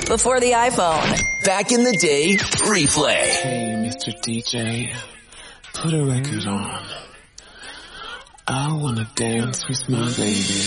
Before the iPhone. Back in the day, replay. Hey, Mr. DJ, put a record on. I wanna dance with my baby.